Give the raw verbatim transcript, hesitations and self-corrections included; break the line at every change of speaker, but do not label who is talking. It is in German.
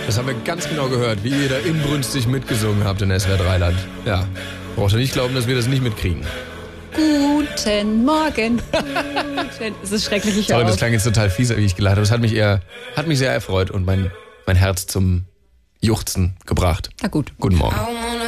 Das haben wir ganz genau gehört, wie ihr da inbrünstig mitgesungen habt in S W R drei Land. Ja, braucht ihr nicht glauben, dass wir das nicht mitkriegen.
Guten Morgen. Guten. Es ist schrecklich, ich
Sorry,
höre
das
auf.
klang jetzt total fies, wie ich gelacht habe. Das hat mich eher, hat mich sehr erfreut und mein, mein Herz zum Juchzen gebracht.
Na gut.
Guten Morgen.